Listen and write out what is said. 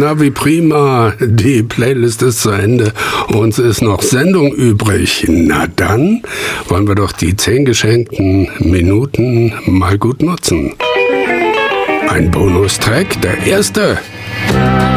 Na, wie prima. Die Playlist ist zu Ende. Uns ist noch Sendung übrig. Na dann wollen wir doch die 10 geschenkten Minuten mal gut nutzen. Ein Bonustrack, der erste.